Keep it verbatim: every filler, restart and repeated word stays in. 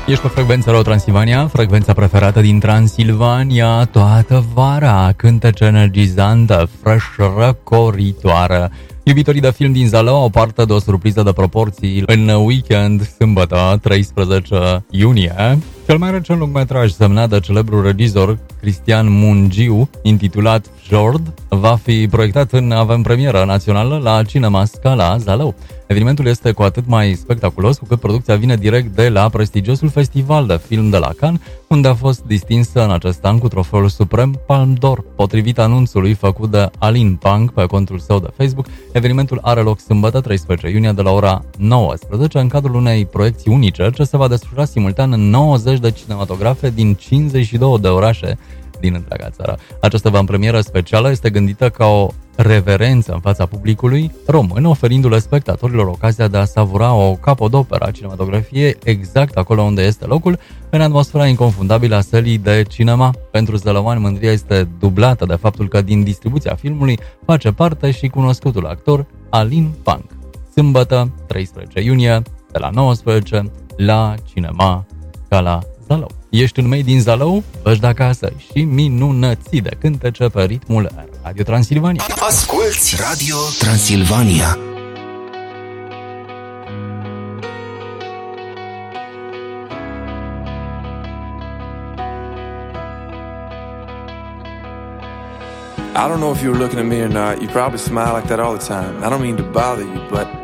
Ești pe frecvența Radio Transilvania, frecvența preferată din Transilvania, toată vara, cântece energizantă, fresh, răcoritoare. Iubitorii de film din Zalău au parte de o surpriză de proporții în weekend, sâmbătă, treisprezece iunie. Cel mai recent lungmetraj semnat de celebrul regizor Cristian Mungiu, intitulat Fjord, va fi proiectat în avantpremieră națională la Cinema Scala Zalău. Evenimentul este cu atât mai spectaculos cu cât producția vine direct de la prestigiosul festival de film de la Cannes, unde a fost distinsă în acest an cu trofeul suprem Palme d'Or. Potrivit anunțului făcut de Alin Pang pe contul său de Facebook, evenimentul are loc sâmbătă treisprezece iunie de la ora nouăsprezece în cadrul unei proiecții unice ce se va desfășura simultan în nouăzeci de cinematografe din cincizeci și două de orașe din întreaga țară. Această avantpremieră specială este gândită ca o reverență în fața publicului român, oferindu-le spectatorilor ocazia de a savura o capodoperă a cinematografiei exact acolo unde este locul, în atmosfera inconfundabilă a sălii de cinema. Pentru zălămani, mândria este dublată de faptul că din distribuția filmului face parte și cunoscutul actor Alin Pang. Sâmbătă, treisprezece iunie, de la nouăsprezece, la Cinema Scala Zalău. Ești un mei din Zalău? Văși de acasă și minunății de cântece pe ritmul Radio Transilvania. Asculți Radio Transilvania. I don't know if you were looking at me or not. You probably smile like that all the time. I don't mean to bother you, but